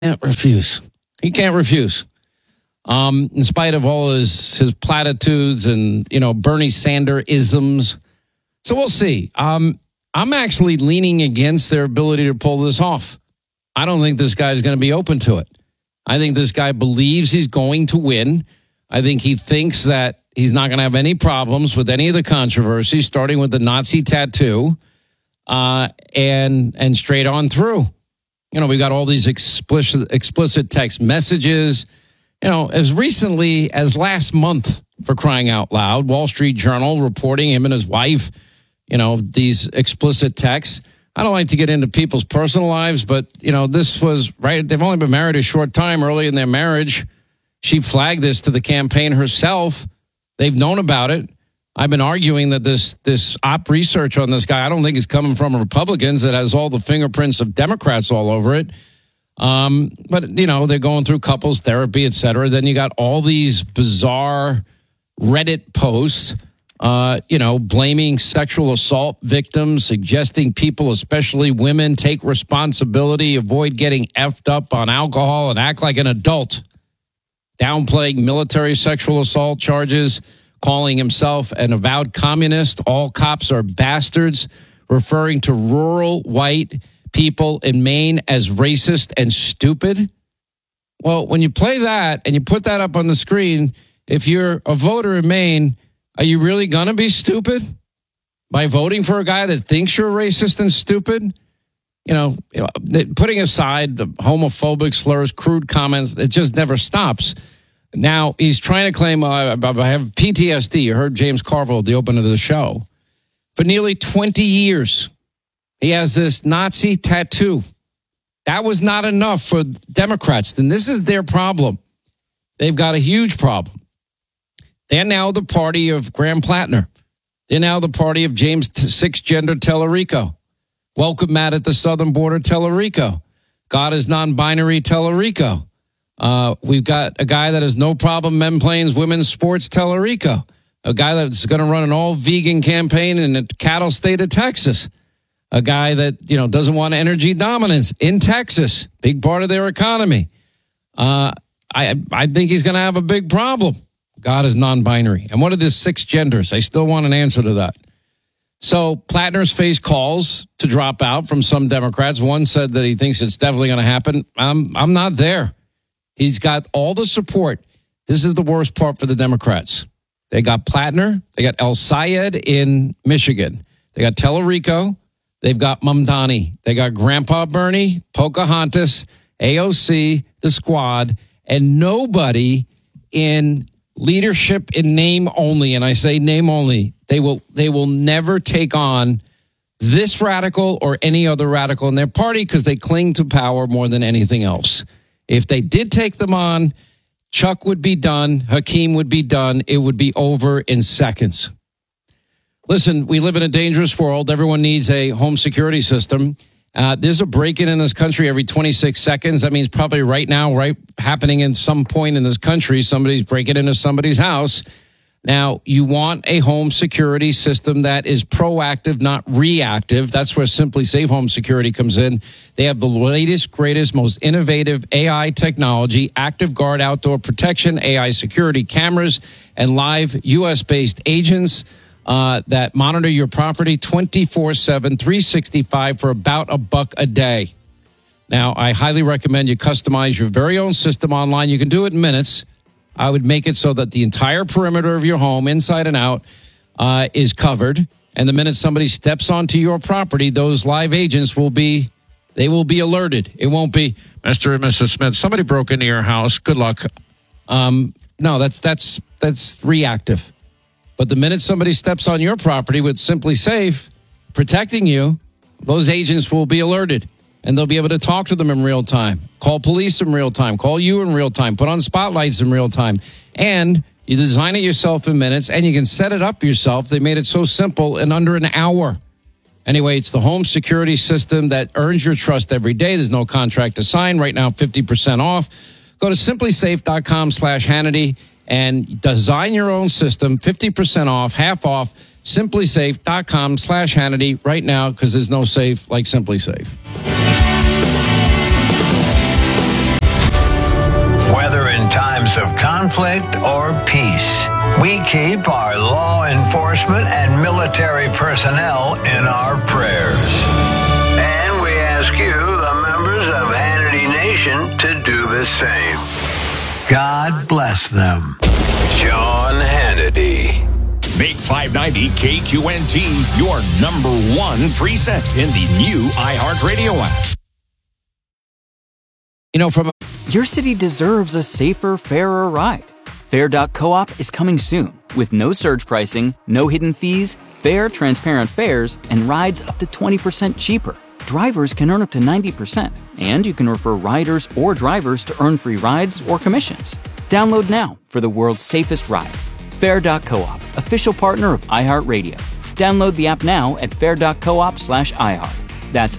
can't refuse. He can't refuse. In spite of all his platitudes and, Bernie Sanders isms. So we'll see. I'm actually leaning against their ability to pull this off. I don't think this guy's going to be open to it. I think this guy believes he's going to win. I think he thinks that he's not going to have any problems with any of the controversies, starting with the Nazi tattoo and straight on through. We got all these explicit text messages. As recently as last month, for crying out loud, Wall Street Journal reporting him and his wife, these explicit texts. I don't like to get into people's personal lives, but, this was right. They've only been married a short time. Early in their marriage, she flagged this to the campaign herself. They've known about it. I've been arguing that this op research on this guy, I don't think is coming from Republicans. It has all the fingerprints of Democrats all over it. But, they're going through couples therapy, et cetera. Then you got all these bizarre Reddit posts, blaming sexual assault victims, suggesting people, especially women, take responsibility, avoid getting effed up on alcohol and act like an adult. Downplaying military sexual assault charges, calling himself an avowed communist. All cops are bastards, referring to rural white people in Maine as racist and stupid. Well, when you play that and you put that up on the screen, if you're a voter in Maine, are you really going to be stupid by voting for a guy that thinks you're racist and stupid? Putting aside the homophobic slurs, crude comments, it just never stops. Now, he's trying to claim, I have PTSD. You heard James Carville at the opening of the show. For nearly 20 years, he has this Nazi tattoo. That was not enough for Democrats. Then this is their problem. They've got a huge problem. They're now the party of Graham Plattner. They're now the party of James Six-Gender Tellerico. Welcome Matt at the southern border Tellerico. God is non-binary Tellerico. We've got a guy that has no problem men playing women's sports Tellerico. A guy that's going to run an all-vegan campaign in the cattle state of Texas. A guy that, doesn't want energy dominance in Texas. Big part of their economy. I think he's going to have a big problem. God is non-binary. And what are the 6 genders? I still want an answer to that. So Plattner's faced calls to drop out from some Democrats. One said that he thinks it's definitely going to happen. I'm not there. He's got all the support. This is the worst part for the Democrats. They got Plattner. They got El Sayed in Michigan. They got Tellerico. They've got Mamdani. They got Grandpa Bernie, Pocahontas, AOC, the squad, and nobody in leadership in name only. And I say name only. They will never take on this radical or any other radical in their party because they cling to power more than anything else. If they did take them on, Chuck would be done. Hakeem would be done. It would be over in seconds. Listen, we live in a dangerous world. Everyone needs a home security system. There's a break-in in this country every 26 seconds. That means probably right now, happening in some point in this country, somebody's breaking into somebody's house. Now, you want a home security system that is proactive, not reactive. That's where Simply Safe Home Security comes in. They have the latest, greatest, most innovative AI technology, Active Guard outdoor protection, AI security cameras, and live U.S.-based agents that monitor your property 24/7, 365 for about $1 a day. Now, I highly recommend you customize your very own system online. You can do it in minutes. I would make it so that the entire perimeter of your home, inside and out, is covered. And the minute somebody steps onto your property, those live agents will be alerted. It won't be, Mr. and Mrs. Smith, somebody broke into your house. Good luck. No, that's reactive. But the minute somebody steps on your property with Simply Safe protecting you, those agents will be alerted. And they'll be able to talk to them in real time, call police in real time, call you in real time, put on spotlights in real time. And you design it yourself in minutes, and you can set it up yourself. They made it so simple in under an hour. Anyway, it's the home security system that earns your trust every day. There's no contract to sign. Right now, 50% off. Go to simplysafe.com/Hannity and design your own system, 50% off, half off, simplysafe.com/Hannity right now, because there's no safe like Simply Safe. conflict or peace. We keep our law enforcement and military personnel in our prayers. And we ask you, the members of Hannity Nation, to do the same. God bless them. Sean Hannity. Make 590 KQNT your number one preset in the new iHeartRadio app. You know, Your city deserves a safer, fairer ride. Fair.coop is coming soon with no surge pricing, no hidden fees, fair, transparent fares, and rides up to 20% cheaper. Drivers can earn up to 90%, and you can refer riders or drivers to earn free rides or commissions. Download now for the world's safest ride. Fair.coop, official partner of iHeartRadio. Download the app now at fair.coop/iHeart. That's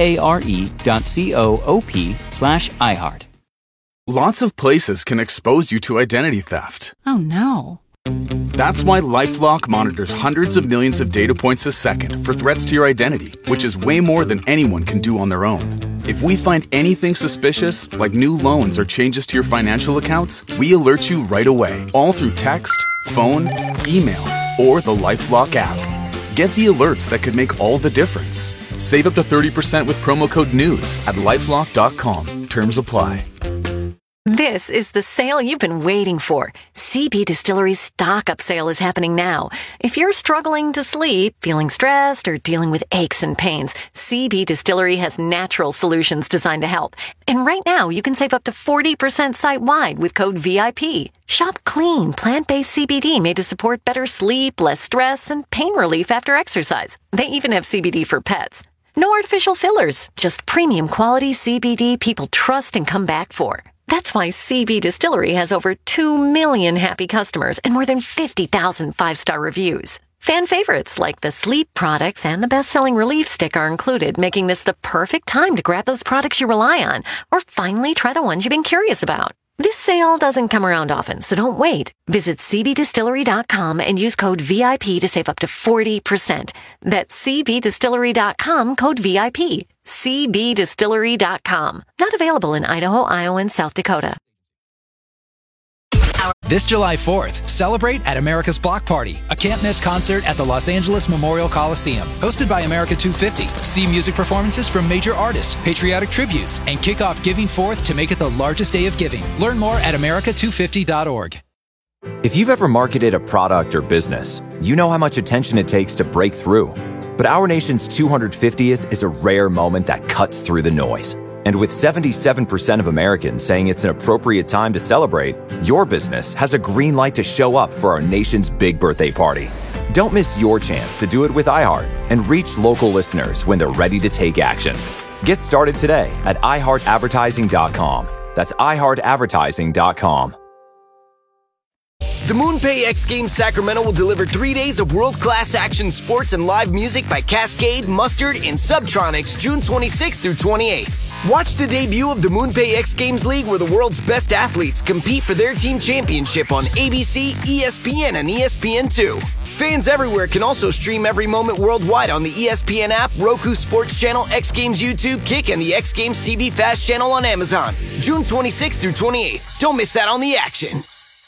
FARE.coop/iHeart. Lots of places can expose you to identity theft. Oh no. That's why LifeLock monitors hundreds of millions of data points a second for threats to your identity, which is way more than anyone can do on their own. If we find anything suspicious, like new loans or changes to your financial accounts, we alert you right away, all through text, phone, email, or the LifeLock app. Get the alerts that could make all the difference. Save up to 30% with promo code NEWS at LifeLock.com. Terms apply. This is the sale you've been waiting for. CB Distillery's Stock Up sale is happening now. If you're struggling to sleep, feeling stressed, or dealing with aches and pains, CB Distillery has natural solutions designed to help. And right now, you can save up to 40% site-wide with code VIP. Shop clean, plant-based CBD made to support better sleep, less stress, and pain relief after exercise. They even have CBD for pets. No artificial fillers, just premium quality CBD people trust and come back for. That's why CB Distillery has over 2 million happy customers and more than 50,000 five-star reviews. Fan favorites like the sleep products and the best-selling relief stick are included, making this the perfect time to grab those products you rely on or finally try the ones you've been curious about. This sale doesn't come around often, so don't wait. Visit cbdistillery.com and use code VIP to save up to 40%. That's cbdistillery.com, code VIP. cbdistillery.com. Not available in Idaho, Iowa, and South Dakota. This July 4th, celebrate at America's Block Party, a can't-miss concert at the Los Angeles Memorial Coliseum. Hosted by America 250, see music performances from major artists, patriotic tributes, and kick off Giving Forth to make it the largest day of giving. Learn more at america250.org. If you've ever marketed a product or business, you know how much attention it takes to break through. But our nation's 250th is a rare moment that cuts through the noise. And with 77% of Americans saying it's an appropriate time to celebrate, your business has a green light to show up for our nation's big birthday party. Don't miss your chance to do it with iHeart and reach local listeners when they're ready to take action. Get started today at iHeartAdvertising.com. That's iHeartAdvertising.com. The MoonPay X Games Sacramento will deliver 3 days of world-class action sports and live music by Cascade, Mustard, and Subtronics June 26th through 28th. Watch the debut of the MoonPay X Games League where the world's best athletes compete for their team championship on ABC, ESPN, and ESPN2. Fans everywhere can also stream every moment worldwide on the ESPN app, Roku Sports Channel, X Games YouTube, Kick, and the X Games TV Fast channel on Amazon. June 26th through 28th. Don't miss out on the action.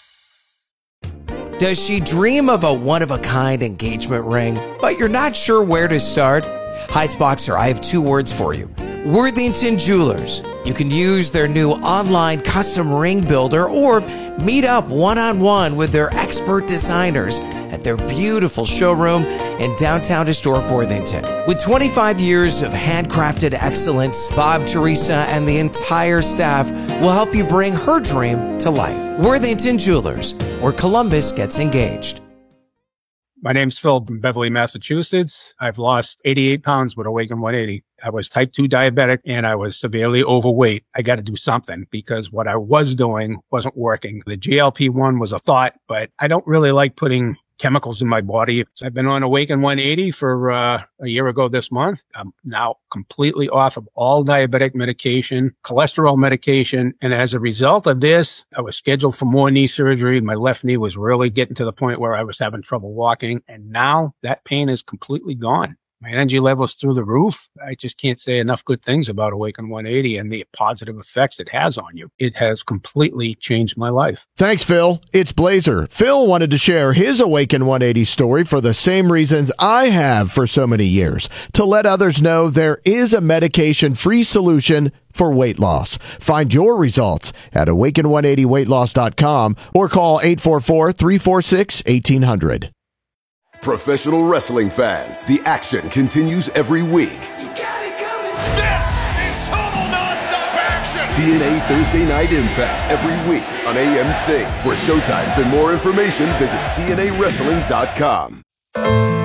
Does she dream of a one-of-a-kind engagement ring, but you're not sure where to start? Heights Boxer, I have 2 words for you. Worthington Jewelers. You can use their new online custom ring builder or meet up one-on-one with their expert designers at their beautiful showroom in downtown historic Worthington. With 25 years of handcrafted excellence, Bob, Teresa, and the entire staff will help you bring her dream to life. Worthington Jewelers, where Columbus gets engaged. My name's Phil from Beverly, Massachusetts. I've lost 88 pounds with Awaken 180. I was type 2 diabetic and I was severely overweight. I got to do something because what I was doing wasn't working. The GLP-1 was a thought, but I don't really like putting chemicals in my body. So I've been on Awaken 180 for a year ago this month. I'm now completely off of all diabetic medication, cholesterol medication. And as a result of this, I was scheduled for more knee surgery. My left knee was really getting to the point where I was having trouble walking. And now that pain is completely gone. My energy level's through the roof. I just can't say enough good things about Awaken 180 and the positive effects it has on you. It has completely changed my life. Thanks, Phil. It's Blazer. Phil wanted to share his Awaken 180 story for the same reasons I have for so many years, to let others know there is a medication-free solution for weight loss. Find your results at awaken180weightloss.com or call 844-346-1800. Professional wrestling fans, the action continues every week. This is total nonstop action. TNA Thursday Night Impact every week on AMC. For showtimes and more information, visit TNAWrestling.com.